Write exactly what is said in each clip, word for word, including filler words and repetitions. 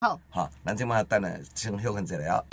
好， 好，咱即马等下先休困一下了。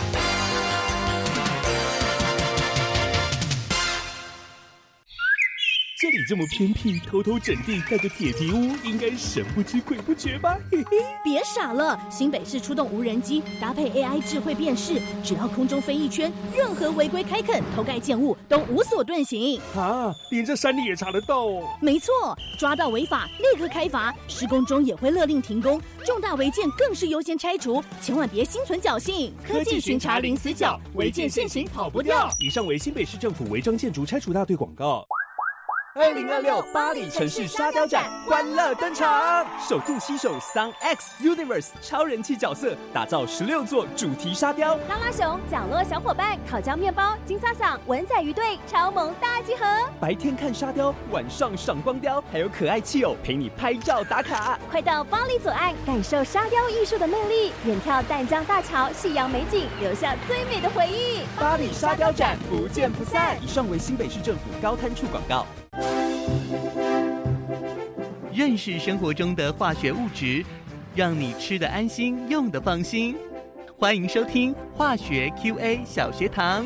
这里这么偏僻，偷偷整地盖个铁皮屋，应该神不知鬼不觉吧？嘿嘿， 别傻了，新北市出动无人机，搭配 A I 智慧辨识，只要空中飞一圈，任何违规开垦、偷盖建物都无所遁形。 啊，连这山里也查得到哦。 没错，抓到违法立刻开罚，施工中也会勒令停工，重大违建更是优先拆除，千万别心存侥幸。科技巡查零死角，违建现行跑不掉。 以上为新北市政府违章建筑拆除大队广告。二零二六巴黎城市沙雕展欢乐登场，首度携手 Sun X Universe 超人气角色，打造十六座主题沙雕。 拉拉熊、角落小伙伴、烤焦面包、金萨桑、文仔鱼队超萌大集合。 白天看沙雕，晚上赏光雕，还有可爱气偶陪你拍照打卡。 快到巴黎左岸，感受沙雕艺术的魅力，远眺淡江大桥、夕阳美景，留下最美的回忆。 巴黎沙雕展不见不散。以上为新北市政府高滩处广告。 认识生活中的化学物质，让你吃得安心，用得放心。欢迎收听化学 Q A 小学堂。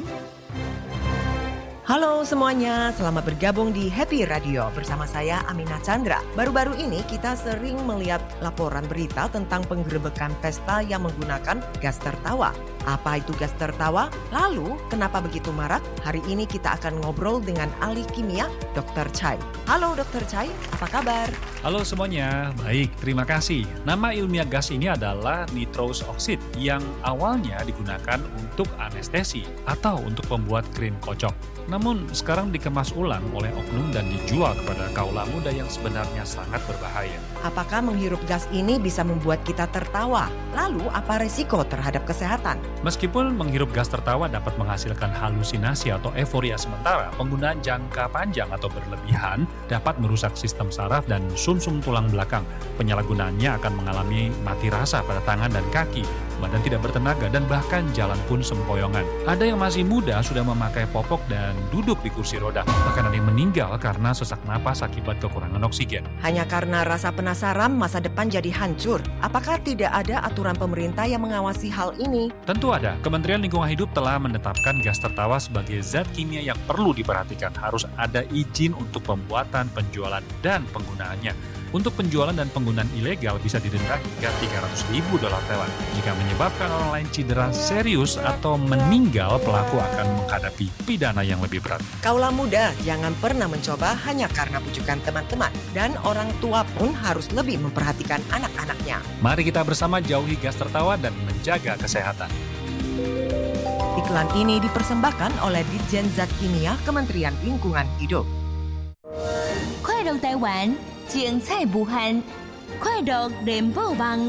Halo semuanya, selamat bergabung di Happy Radio bersama saya Aminah Chandra. Baru-baru ini kita sering melihat laporan berita tentang penggerebekan pesta yang menggunakan gas tertawa. Apa itu gas tertawa? Lalu, kenapa begitu marak? Hari ini kita akan ngobrol dengan ahli kimia, dokter Chai. Halo dokter Chai, apa kabar? Halo semuanya, baik, terima kasih. Nama ilmiah gas ini adalah nitrous oxide yang awalnya digunakan untuk anestesi atau untuk membuat krim kocok. Namun sekarang dikemas ulang oleh oknum dan dijual kepada kaula muda yang sebenarnya sangat berbahaya. Apakah menghirup gas ini bisa membuat kita tertawa? Lalu apa resiko terhadap kesehatan? Meskipun menghirup gas tertawa dapat menghasilkan halusinasi atau euforia sementara, penggunaan jangka panjang atau berlebihan dapat merusak sistem saraf dan sumsum tulang belakang. Penyalahgunaannya akan mengalami mati rasa pada tangan dan kaki, badan tidak bertenaga, dan bahkan jalan pun sempoyongan. Ada yang masih muda sudah memakai popok dan duduk di kursi roda. Bahkan ada yang meninggal karena sesak napas akibat kekurangan oksigen. Hanya karena rasa penasaran, masa depan jadi hancur. Apakah tidak ada aturan pemerintah yang mengawasi hal ini? Tentu ada. Kementerian Lingkungan Hidup telah menetapkan gas tertawa sebagai zat kimia yang perlu diperhatikan. Harus ada izin untuk pembuatan, penjualan, dan penggunaannya. Untuk penjualan dan penggunaan ilegal bisa didenda hingga tiga ratus ribu dolar Thailand. Jika menyebabkan orang lain cedera serius atau meninggal, pelaku akan menghadapi pidana yang lebih berat. Kaula muda, jangan pernah mencoba hanya karena bujukan teman-teman. Dan orang tua pun harus lebih memperhatikan anak-anaknya. Mari kita bersama jauhi gas tertawa dan menjaga kesehatan. Iklan ini dipersembahkan oleh Ditjen Zat Kimia Kementerian Lingkungan Hidup. 快乐台湾，精彩无限，快乐联播网。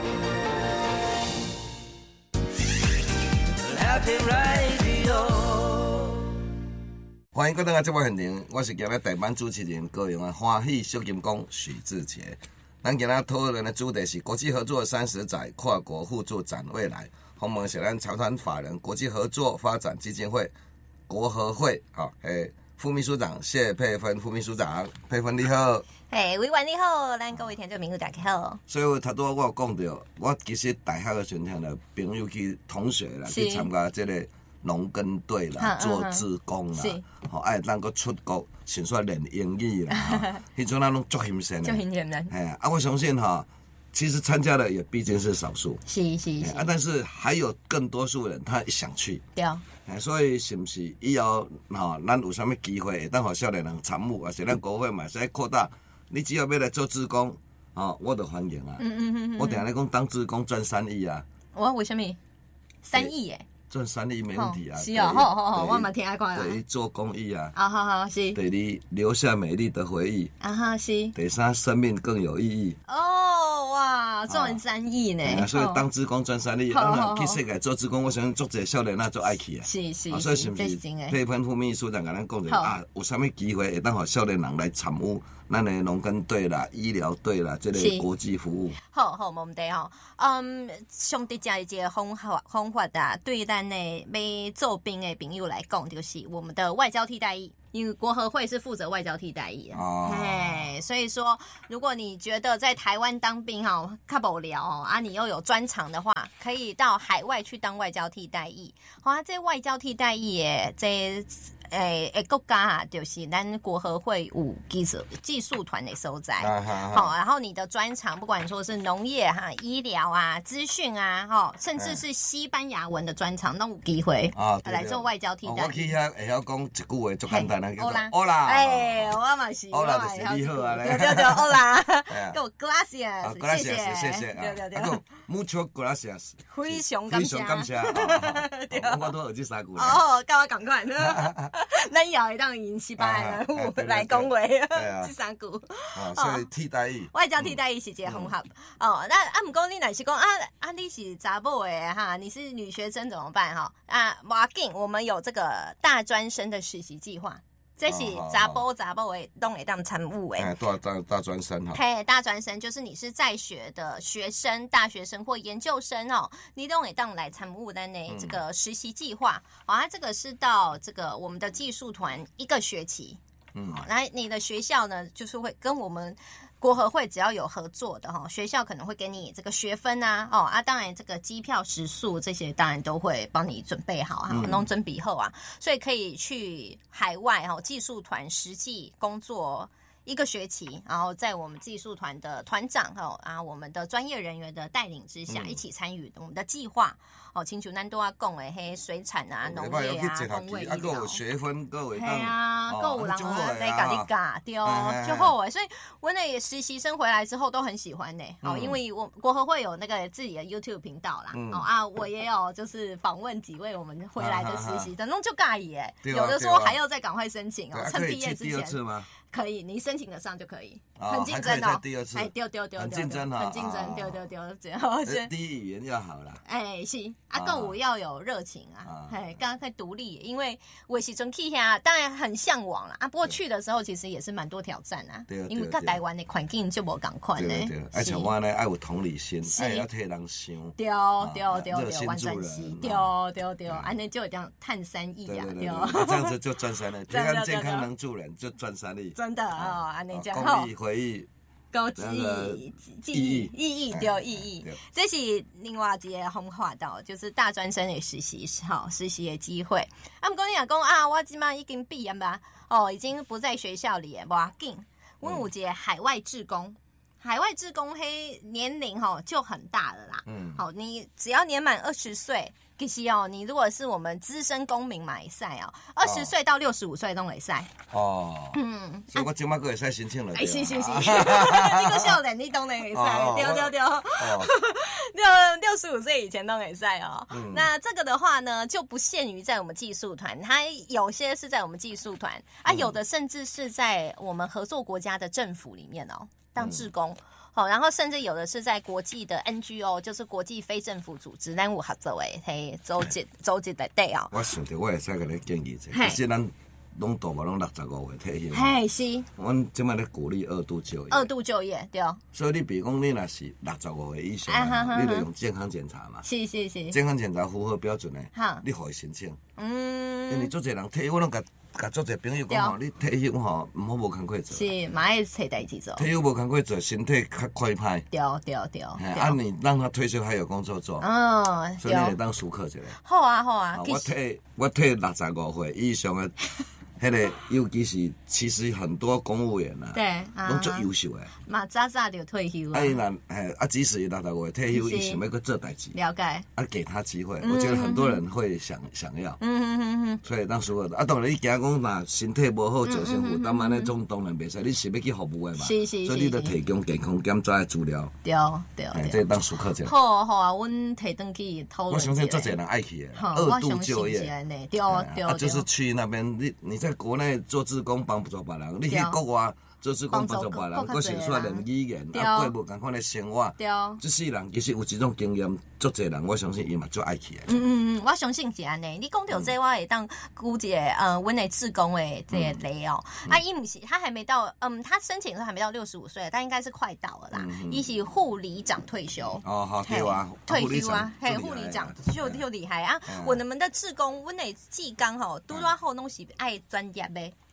欢迎各位来这部现场，我是今日代班主持人高雄的欢喜小金工许志杰。咱今日讨论的主题是国际合作三十载，跨国互助展未来。鸿蒙是咱财团法人国际合作发展基金会国合会啊，诶。副秘书长谢佩芬，副秘书长，佩芬你好。 嘿，委员你好，咱各位听众朋友大家好。 所以头拄我有讲到，我其实大学的时阵，听到朋友去同学啦，去参加这个农耕队啦，做志工啦，吼，爱咱个出国，先说练英语啦，迄阵咱拢足兴奋的， 足兴奋的。 哎，啊，我相信哈，其实参加的也毕竟是少数， 是是是， 啊，但是还有更多数人他想去。 对。 哎，所以是不是以后吼，咱有啥物机会会当互少年人参与，或是咱国会嘛，使扩大？你只要要来做志工，哦，我就欢迎啊。嗯嗯嗯嗯。我定下讲当志工赚三亿啊。 我为什么？三亿耶？ 赚三亿没问题啊。 是哦，好好好，我嘛听下看啊。 第一做公益啊。 啊，好好是。 第二留下美丽的回忆。 啊哈是。 第三生命更有意义。 哦哇，赚三亿呢！ 啊，所以当志工赚三亿，啊，去世界做志工，我相信足侪少年仔做爱去啊。 是是， 所以是不是佩芬副秘书长甲咱讲者啊？有啥物机会会当互少年人来参与咱的农耕队啦、医疗队啦，这类国际服务？ 好好，冇问题吼。嗯，上帝讲一个方法方法啊，对咱的要做兵的朋友来讲，就是我们的外交替代役。 因为国合会是负责外交替代役的， 哦， 嘿，所以说如果你觉得在台湾当兵哈较无聊哦啊，你又有专长的话，可以到海外去当外交替代役。好啊，这外交替代役诶，这诶诶国家啊，就是咱国合会有技术技术团的所在。好，然后你的专长，不管说是农业哈、医疗啊、资讯啊，哈，甚至是西班牙文的专长，都有机会啊来做外交替代役。 我去遐会晓讲一句话，足简单的，叫做欧欧啦。 哎，我嘛是， 欧啦就是你好啊， 对对对，欧啦，给我 gracias， 谢谢谢谢， 对对对。 mucho gracias， 非常感谢， 非常感谢。我都学这三句。 哦，跟我赶快，咱以后会当用西班牙语来讲话，这三句。 哦，所以替代役， 外交替代役是一个很好。哦，那啊，不过你若是讲啊啊，你是查某的哈，你是女学生怎么办哈？啊，不要紧，我们有这个大专生的实习计划。这是查甫查某的拢会当参与的。 哎，大大大专生哈。 嘿，大专生就是你是在学的学生、大学生或研究生哦，你都会当来参与咱的这个实习计划。好、嗯，它这个是到这个我们的技术团一个学期。嗯，那你的学校呢，就是会跟我们国合会只要有合作的哈，学校可能会给你这个学分啊，哦啊，当然这个机票、食宿这些当然都会帮你准备好哈，弄准备后啊，所以可以去海外哈技术团实际工作一个学期，然后在我们技术团的团长哈啊，我们的专业人员的带领之下，嗯、一起参与我们的计划。哦，亲像咱都要讲的嘿，水产啊、农业啊、工卫医疗， 啊，有学分，各位当，系啊，各有人来甲你教，对哦，就好诶。所以我那实习生回来之后都很喜欢呢。哦，因为我国合会有那个自己的 YouTube 频道啦，哦啊，我也有就是访问几位我们回来的实习生，弄就尬意诶。有的说还要再赶快申请哦，趁毕业之前。可以，你申请得上就可以，很竞争哦。 第二次， 哎，丢丢丢， 很竞争哦， 很竞争，丢丢丢，最后是第一语言要好啦。 哎，是啊，更我要有热情啊，哎，刚刚可以独立，因为我是从去下，当然很向往啦啊。不过去的时候其实也是蛮多挑战啊，因为跟台湾的环境就无同款呢。 而且我呢爱有同理心，爱要替人想。 对对对对，完全是，对对对，安尼就有这样碳三亿啊，对。 这样子就赚三亿，平安健康能助人就赚三亿。 真的哦，安尼讲好。公益回忆。 高记忆、记忆、意义对意义，这是另外一个方法到，就是大专生的实习好实习的机会。啊，不过你讲讲啊，我今晚已经毕业吧，哦，已经不在学校里了，不要紧。我有一个海外志工，海外志工黑年龄吼就很大了啦。嗯，好，你只要年满二十岁。其实哦，你如果是我们资深公民嘛，会使哦，二十岁到六十五岁都会使。哦，嗯， 所以我今麦个会使申请了。 哎，是是是，你个少年你当然会使，对对对，六六十五岁以前都会使哦。那这个的话呢，就不限于在我们技术团，它有些是在我们技术团啊，有的甚至是在我们合作国家的政府里面哦，当志工。好，然后甚至有的是在国际的 N G O， 就是国际非政府组织，咱有合作的，嘿，组织组织的对哦。 我想着我会使给你建议者，其实咱拢大部拢六十五岁退休。 嘿，是。 阮即摆咧鼓励二度就业。 二度就业，对哦。 所以你比如讲，你若是六十五岁以上，你就用健康检查嘛。 是是是。 健康检查符合标准的，你可以申请。嗯。因为做侪人退休，我拢甲。甲做者朋友讲吼，你退休吼，唔好无工课做。 是，嘛爱找代志做。 退休无工课做，身体较快歹。 对对对。 啊，你让他退休还有工作做。嗯，所以你得当熟客一个。 好啊好啊。 我退我退六十五岁以上的。迄个尤其是其实很多公务员啊， 对， 拢足优秀诶， 嘛早早就退休啊。 啊，伊若诶啊，即使伊六十五岁退休，伊想要去做代志， 了解。 啊，给他机会，我觉得很多人会想想要。嗯嗯嗯嗯。所以当所有的啊，当然你惊讲若身体无好，造成负担，安尼种当然袂使。你是要去服务诶嘛？是是是。所以你得提供健康检查诶资料。 对对对。 这当熟客者。 好好啊，阮提登去讨论。 我相信做侪人爱去诶，二度就业。 对对。 啊，就是去那边，你你在国内做志工帮助别人，你去国外做志工帮助别人，佫学出练语言，啊，过无共款的生活。对，这世人其实有一种经验，足侪人我相信伊嘛足爱去的。嗯嗯嗯，我相信是安尼。你讲到这，我会当估一个呃，阮的志工的这个例哦。啊，伊毋是，他还没到，嗯，他申请的时候还没到六十五岁，但应该是快到了啦。伊是护理长退休。 哦，好，对啊， 退休啊，嘿，护理长就就厉害啊。我们的志工，阮的技工吼，拄拄好拢是爱专业的。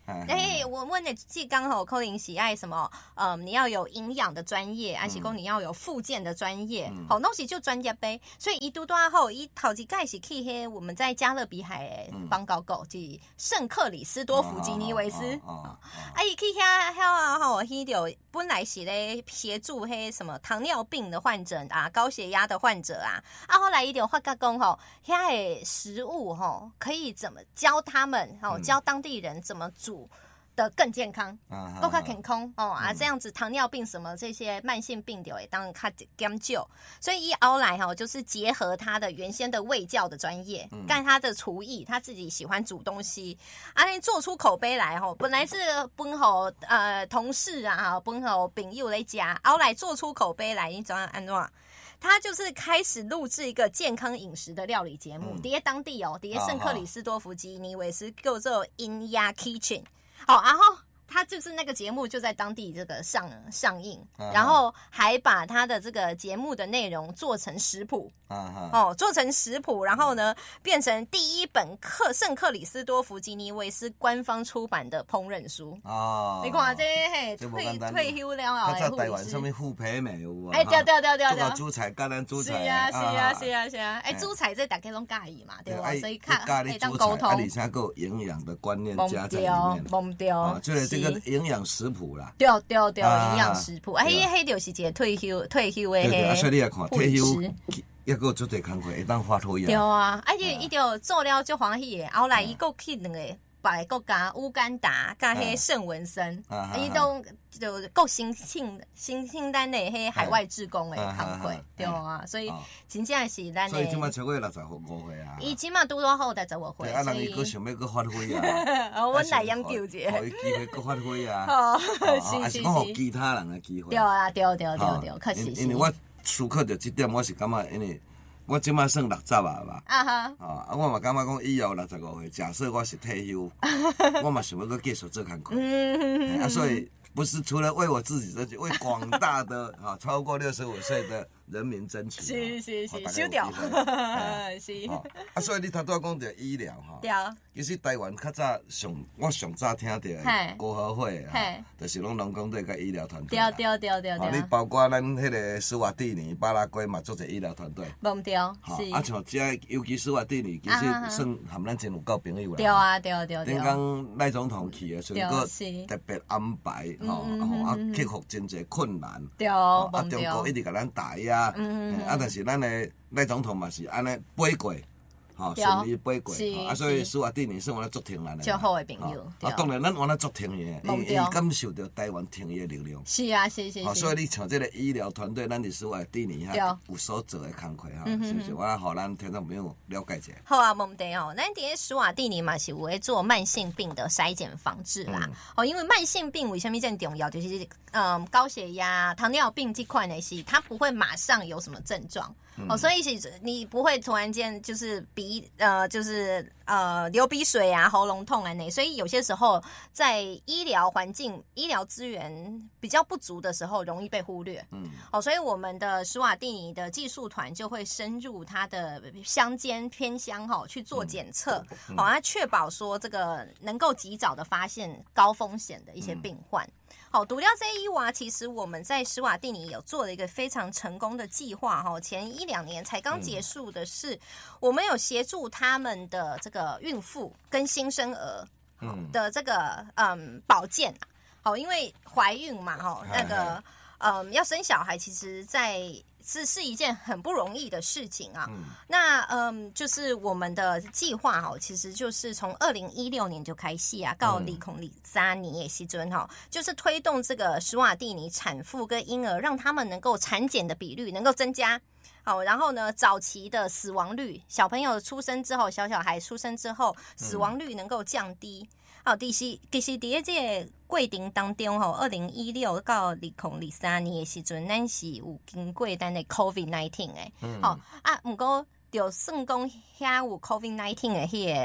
哎，我问的这刚好可能是爱什么？嗯，你要有营养的专业，还是讲你要有复健的专业？好，东西就专业呗。所以一度多后，一头一盖是去黑我们在加勒比海邦高狗，即圣克里斯多福吉尼维斯。啊，伊去遐遐啊吼，迄就本来是咧协助迄什么糖尿病的患者啊、高血压的患者啊，啊后来伊就发觉讲吼，遐的食物吼可以怎么教他们吼，教当地人怎么煮的更健康，更加健康哦啊，这样子糖尿病什么这些慢性病就会当较减少，所以一后来哈，就是结合他的原先的卫教的专业，干他的厨艺，他自己喜欢煮东西，啊，做出口碑来哈，本来是分给呃同事啊，分给朋友来家，后来做出口碑来，你知道安怎？他就是开始录制一个健康饮食的料理节目，伫、嗯、当地哦，伫圣克里斯多福吉尼维斯叫做 In Ya Kitchen。好，然后他就是那个节目就在当地这个上上映，啊、然后还把他的这个节目的内容做成食谱，啊、哦，做成食谱，然后呢变成第一本克圣克里斯多福吉尼维斯官方出版的烹饪书。哦，你看这嘿退退休了啊， 在台湾上面副培美有啊， 哎，对对对对对， 煮菜橄榄煮菜， 是啊是啊是啊是啊，哎，煮菜这大家拢介意嘛，对吧？所以看可以当沟通， 而且还有营养的观念加在里面， 懵掉， 就是这个营养食谱啦。 对对对，营养食谱，哎，迄就是一个退休退休的迄，所以你来看退休。抑个做侪工课，会当发挥啊！ 对啊，而且伊就做了足欢喜的，后来伊佫去两个别个国家，乌干达甲迄圣文森，伊都就够新兴新兴咱的迄海外志工的工课，对啊，所以真正是咱的。 所以即马超过六十五岁啊！ 伊即马拄多好才十五岁， 啊，人伊佫想要佫发挥啊！ 阮来研究者， 互伊机会佫发挥啊！ 哦， 是是是，讲互其他人的机会。 对啊，对对对对，确实是。 因为我思考到这点，我是感觉，因为我即摆算六十啊嘛，啊哈，啊，我嘛感觉讲以后六十五岁，假设我是退休，我嘛想要搁继续做工课，啊，所以不是除了为我自己争取，为广大的啊超过六十五岁的人民争取， 是是是，收掉，是。 啊，所以你头拄讲到医疗哈， 对。 其实台湾较早上我上早听到的国合会啊，就是拢农工队甲医疗团队。 对对对对对。 你包括咱迄个斯瓦蒂尼、巴拉圭嘛，做者医疗团队。 冇对，是。 啊，像这尤其斯瓦蒂尼，其实算含咱真有够朋友啦。 对啊对对对。 顶讲赖总统去的，所以个特别安排吼，啊克服真侪困难。 对，啊中国一直甲咱打压，啊但是咱的赖总统嘛是安尼背过。吼，顺利背过，啊，所以斯瓦蒂尼算我咧足挺咱的， 足好的朋友。 啊，当然咱我咧足挺伊，伊伊感受到台湾挺伊的力量。 是啊，是是是。 所以你像这个医疗团队，咱伫斯瓦蒂尼哈有所做的工课哈，是不是？我来互咱听众朋友了解一下。 好啊，冇得哦。咱伫斯瓦蒂尼嘛是有咧做慢性病的筛检防治啦。哦，因为慢性病为什么真重要？就是嗯，高血压、糖尿病这块呢是它不会马上有什么症状。哦，所以是你不会突然间就是鼻呃就是呃流鼻水啊、喉咙痛啊那，所以有些时候在医疗环境、医疗资源比较不足的时候，容易被忽略。嗯，哦，所以我们的史瓦蒂尼的技术团就会深入它的乡间偏乡哈、哦、去做检测，好、嗯，它、嗯、确保说这个能够及早的发现高风险的一些病患。嗯好，独料这一娃，其实我们在史瓦蒂尼有做了一个非常成功的计划哈，前一两年才刚结束的是，嗯、我们有协助他们的这个孕妇跟新生儿的这个嗯保健，好，因为怀孕嘛哈，那个嗯要生小孩，其实在。是是一件很不容易的事情啊。嗯、那嗯，就是我们的计划哈，其实就是从二零一六年就开始啊，到二零二三年的时阵哈，就是推动这个史瓦蒂尼产妇跟婴儿，让他们能够产检的比率能够增加。好，然后呢，早期的死亡率，小朋友出生之后，小小孩出生之后，死亡率能够降低。好，其实其实伫这个过程当中吼，二零一六到二零二三年的时阵，咱是有经过咱的 COVID 十九 诶，好、嗯、啊，不过就算讲遐有 COVID 十九 的迄个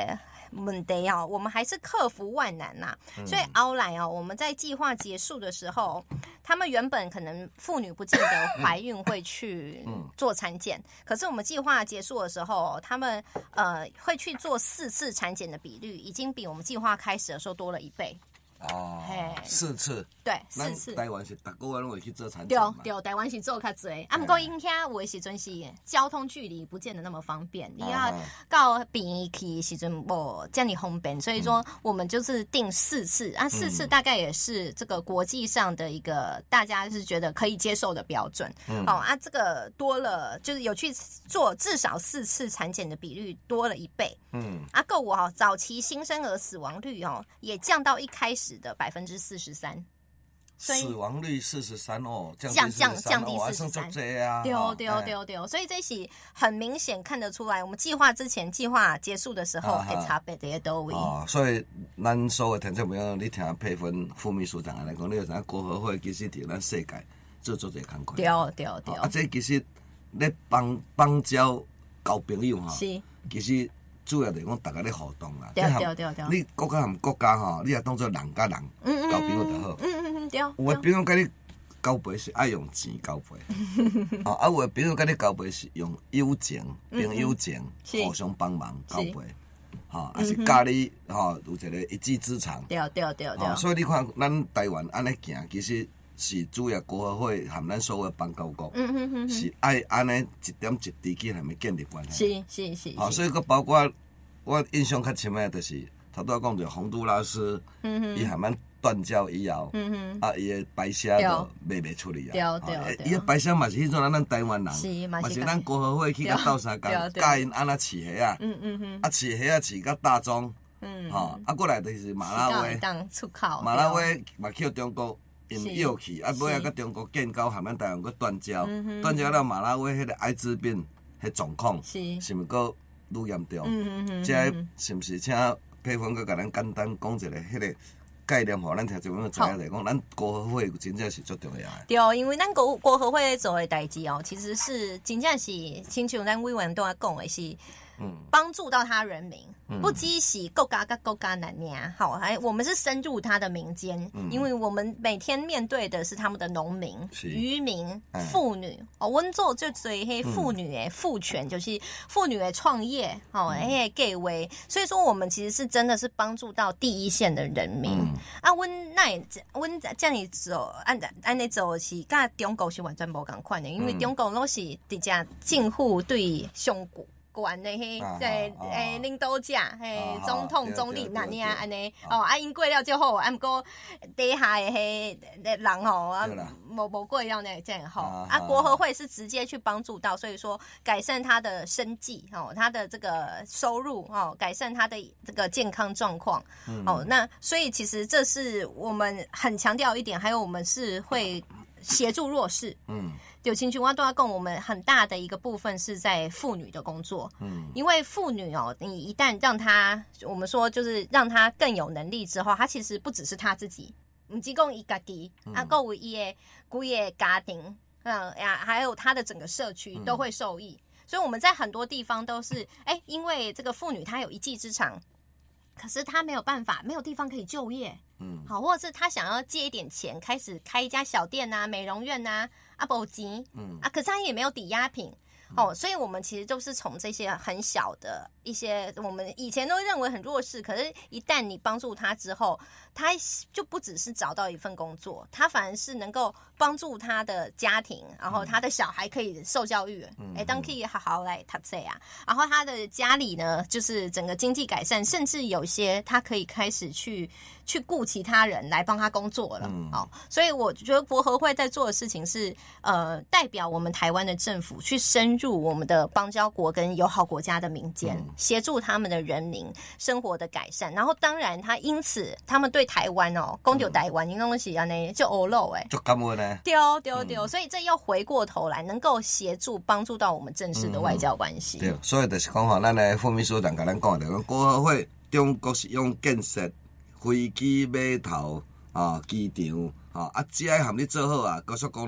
问题哦，我们还是克服万难呐、啊。所以后来哦，我们在计划结束的时候，他们原本可能妇女不见得怀孕会去做产检，可是我们计划结束的时候，他们呃会去做四次产检的比率，已经比我们计划开始的时候多了一倍。 哦，四次， 对，四次。 台湾是逐个月拢会去做产检嘛？对对，台湾是做较侪。啊，不过因遐有的时阵是交通距离不见得那么方便，你要到病去时阵无这样方便，所以说我们就是定四次啊，四次大概也是这个国际上的一个大家是觉得可以接受的标准。嗯、哦啊，这个多了就是有去做至少四次产检的比率多了一倍。嗯，啊，够我哦，早期新生儿死亡率哦也降到一开始的百分之四十三， 死亡率四十三哦，降降降低四十三， 啊， 对对对对，所以这是很明显看得出来，我们计划之前、计划结束的时候，会差别在多位。 哦，所以咱所有听众朋友，你听佩芬副秘书长来讲，你有啥国合会其实伫咱世界做做这工作。 对对对， 啊，这其实咧帮帮交交朋友哈， 是， 其实。主要就是讲大家咧互动啦， 对对对对。 你国家和国家吼，你也当做人甲人交朋友就好。 嗯嗯嗯，对。 有的朋友跟你交陪是爱用钱交陪，哦，啊有的朋友跟你交陪是用友情、朋友情，互相帮忙交陪，吼，还是教你吼有一个一技之长。 对对对对。 所以你看，咱台湾安尼行，其实是主要国合会和咱所有邦交国，嗯嗯嗯，是爱安尼一点一滴去下面建立关系。是是是。 啊，所以个包括我印象较深的，就是头拄仔讲着洪都拉斯，伊和咱断交以后，嗯啊，伊的白虾就卖袂出去啊。对对对。伊的白虾嘛是迄种咱台湾人，是嘛是咱国合会去甲斗相共，教因安那饲虾啊，嗯嗯嗯，啊饲虾啊饲甲大宗，嗯，吼，啊过来就是马拉威， 当出口， 马拉威嘛去中国。因要去，啊，尾啊，甲中国建交，含咱台湾个断交，断交了马拉维迄个艾滋病迄状况，是是毋个愈严重？即是毋是请佩芬佮甲咱简单讲一下迄个概念，互咱听众朋友知影来讲，咱国合会真正是足重要的。 对，因为咱国国合会做的代志哦，其实是真正是，亲像咱委员都在讲的是。嗯，帮助到他人民，嗯、不只是国家跟国家难呀，好，还我们是深入他的民间，嗯、因为我们每天面对的是他们的农民、渔民、妇女哦，温做就做迄妇女诶，妇权就是妇女诶创业哦，迄个价位，所以说我们其实是真的是帮助到第一线的人民、嗯、啊，温那温这样走，按按你走是跟中国是完全无共款的，因为中国拢是直接政府对上古。管的迄在诶领导者嘿总统总理那尼啊安尼哦啊因过了就好，啊毋过底下的迄人吼啊无无过了呢真好啊国合会是直接去帮助到，所以说改善他的生计哦，他的这个收入哦，改善他的这个健康状况哦，那所以其实这是我们很强调一点，还有我们是会协助弱势，嗯。有亲群湾都要跟我们很大的一个部分是在妇女的工作，嗯，因为妇女哦，你一旦让她，我们说就是让她更有能力之后，她其实不只是她自己，唔只讲伊家己，啊，够有伊的规个家庭，嗯呀，还有她的整个社区都会受益，嗯、所以我们在很多地方都是，哎、欸，因为这个妇女她有一技之长。可是他没有办法，没有地方可以就业，嗯，好，或者是他想要借一点钱，开始开一家小店啊、美容院啊、啊保吉，嗯啊，可是他也没有抵押品，哦，所以我们其实都是从这些很小的一些，我们以前都认为很弱势，可是一旦你帮助他之后，他就不只是找到一份工作，他反而是能够帮助他的家庭，然后他的小孩可以受教育，哎、嗯，当可以好好来读书啊，然后他的家里呢，就是整个经济改善，甚至有些他可以开始去去雇其他人来帮他工作了，嗯、哦，所以我觉得国合会在做的事情是，呃，代表我们台湾的政府去深入我们的邦交国跟友好国家的民间，嗯、协助他们的人民生活的改善，然后当然他因此他们对台湾哦，讲到台湾，因为是安尼就欧露哎， 就感恩呢。 对对对，嗯、所以这要回过头来，能够协助帮助到我们正式的外交关系。 嗯、对，所以就是讲吼，咱的副秘书长甲咱讲的，讲国合会中国是用建设飞机码头啊、机场啊，啊，只要含你做好啊，高速公路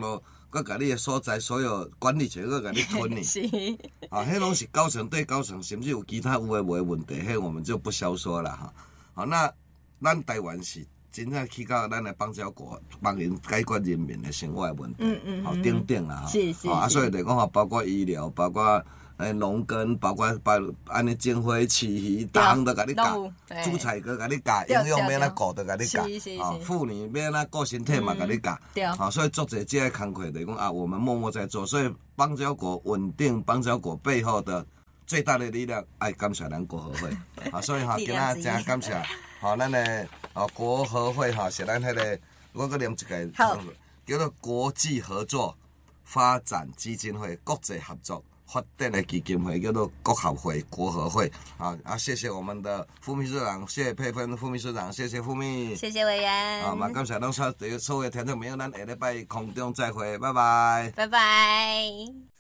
佮甲你的所在所有管理权佮甲你吞你。 是， 啊，迄拢是高层对高层，甚至有其他有诶无诶问题，迄我们就不消说了哈。好，那咱台湾是真正去到咱的邦交国，帮人解决人民的生活的问题， 嗯嗯， 好等等啦， 是是， 啊，所以来讲吼，包括医疗，包括诶农耕，包括把安尼种花、饲鱼，逐项都甲你教，煮菜个甲你教，营养要安怎顾都甲你教，啊，妇女要安怎顾身体嘛甲你教，啊，所以做者这个工课来讲啊，我们默默在做，所以邦交国稳定，邦交国背后的最大的力量，爱感谢咱国合会，啊，所以哈，今仔真感谢，好，咱的啊国合会哈是咱迄个，我搁念一个，叫做国际合作发展基金会国际合作发展的基金会，叫做国合会、国合会。啊啊，谢谢我们的副秘书长，谢谢佩芬副秘书长，谢谢副秘， 谢谢委员。 啊，嘛感谢咱所有所有听众朋友，咱下礼拜空中再会，拜拜， 拜拜。